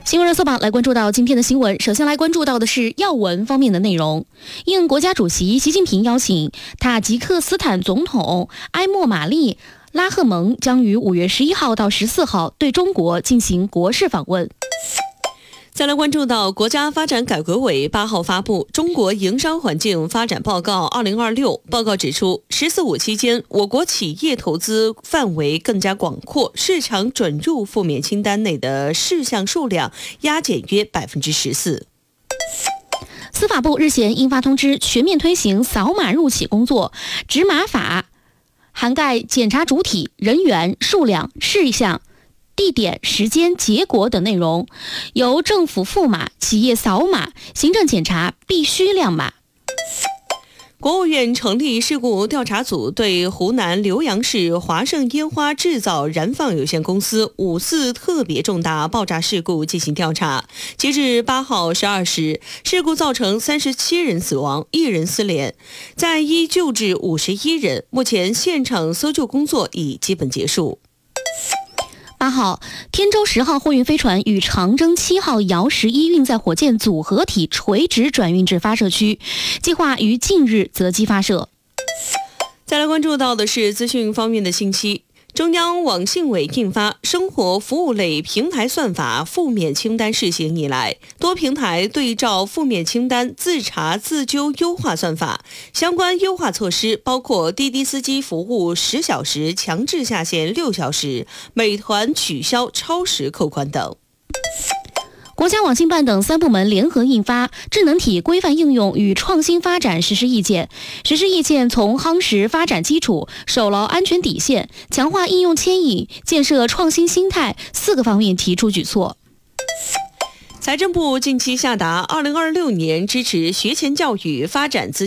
新闻热搜榜来关注到今天的新闻，首先来关注到的是要闻方面的内容。应国家主席习近平邀请，塔吉克斯坦总统埃莫玛丽拉赫蒙将于5月11号到14号对中国进行国事访问。 再来关注到国家发展改革委8号发布《中国营商环境发展报告2026》，报告指出，“十四五”期间，我国企业投资范围更加广阔，市场准入负面清单内的事项数量压减约14%。 司法部日前印发通知，全面推行扫码入企工作执码法，涵盖检查主体、人员、数量、事项、地点、时间、结果等内容，由政府付码，企业扫码，行政检查必须亮码。 国务院成立事故调查组，对湖南浏阳市华盛烟花制造燃放有限公司5次特别重大爆炸事故进行调查。截至8号12时，事故造成37人死亡，1人失联，在医救治51人。目前现场搜救工作已基本结束。 8号，天舟10号货运飞船与长征7号遥11运载火箭组合体垂直转运至发射区，计划于近日择机发射。 再来关注到的是资讯方面的信息。中央网信委印发《生活服务类平台算法负面清单试行以来，多平台对照负面清单自查自纠优化算法，相关优化措施包括滴滴司机服务10小时强制下线6小时，美团取消超时扣款等。 国家网信办等3部门联合印发《智能体规范应用与创新发展实施意见》，实施意见从夯实发展基础、守牢安全底线、强化应用牵引、建设创新心态4个方面提出举措。 财政部近期下达2026年支持学前教育发展资